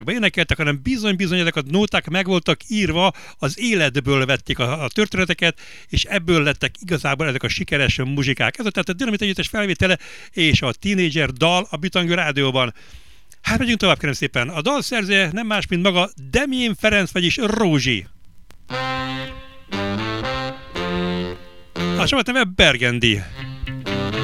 énekeltek, hanem bizony-bizony ezek a nóták meg voltak írva, az életből vették a történeteket, és ebből lettek igazából ezek a sikeres muzsikák. Ez a tehát a Dinamit Együttes felvétele és a Teenager dal a Bitangő Rádióban. Hát megyünk tovább, kérem szépen. A dal szerzője nem más, mint maga Demjén Ferenc, vagyis Rózsi. A saját neve Bergendi.